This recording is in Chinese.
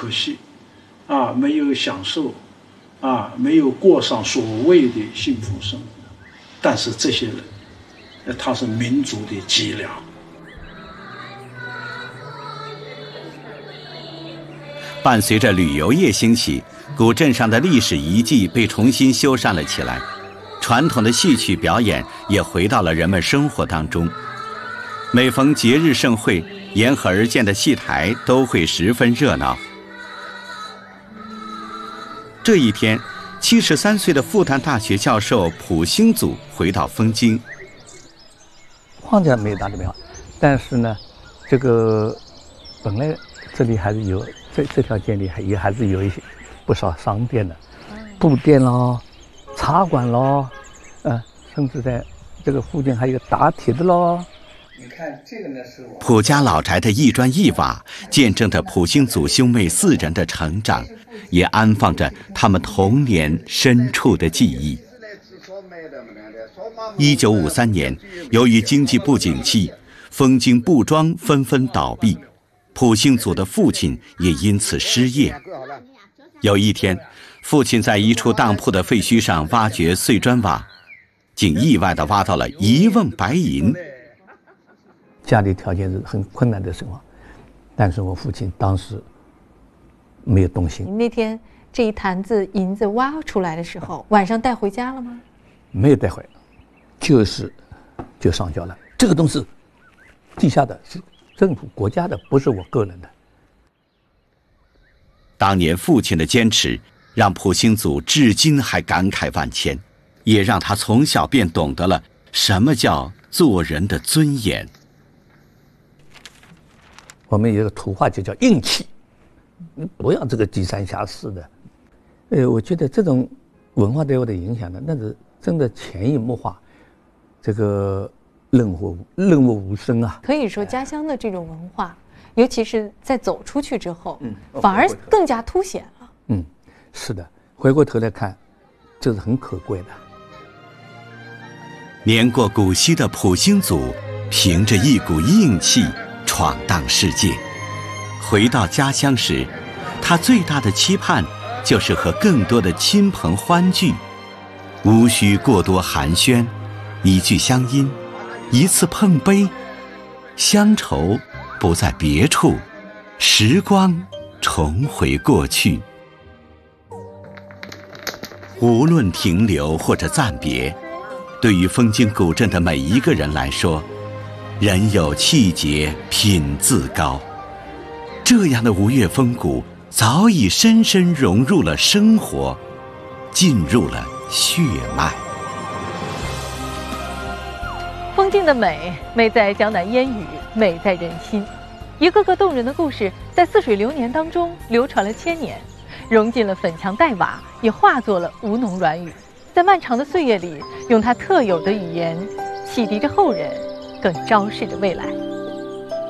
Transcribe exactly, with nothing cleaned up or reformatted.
可惜，啊，没有享受，啊，没有过上所谓的幸福生活。但是这些人，呃，他是民族的脊梁。 伴随着旅游业兴起，古镇上的历史遗迹被重新修缮了起来，传统的戏曲表演也回到了人们生活当中。每逢节日盛会，沿河而建的戏台都会十分热闹。这一天，七十三岁的复旦大学教授蒲兴祖回到丰京。 框架没有大的变化，但是呢，这个本来这里还是有这这条街里还也还是有一些不少商店的，布店咯，茶馆咯，呃，甚至在这个附近还有打铁的咯。你看这个呢是我蒲家老宅的一砖一瓦，见证着蒲兴祖兄妹四人的成长，也安放着他们童年深处的记忆。一九五三年，由于经济不景气，丰京布庄纷纷倒闭，蒲兴祖的父亲也因此失业。有一天，父亲在一处当铺的废墟上挖掘碎砖瓦，竟意外地挖到了一瓮白银。 家里条件是很困难的生活，但是我父亲当时没有动心。 那天这一坛子银子挖出来的时候，晚上带回家了吗？ 没有带回，就是就上交了。这个东西地下的是政府国家的，不是我个人的。 当年父亲的坚持让蒲兴祖至今还感慨万千，也让他从小便懂得了什么叫做人的尊严。 我们有一个土话就叫硬气，你不要这个低三下四的。呃，我觉得这种文化对我的影响呢，那是真的潜移默化，这个润物润物无声啊。 可以说家乡的这种文化，尤其是在走出去之后，嗯，反而更加凸显了。 嗯，是的，回过头来看，这是很可贵的。 年过古稀的蒲兴祖，凭着一股硬气闯荡世界。回到家乡时，他最大的期盼就是和更多的亲朋欢聚，无需过多寒暄，一句乡音，一次碰杯，乡愁不在别处，时光重回过去。无论停留或者暂别，对于丰京古镇的每一个人来说，人有气节，品自高。这样的吴越风骨早已深深融入了生活，进入了血脉。 丰京的美，美在江南烟雨，美在人心。一个个动人的故事在似水流年当中流传了千年，融进了粉墙黛瓦，也化作了吴侬软语，在漫长的岁月里，用它特有的语言启迪着后人，更昭示着未来。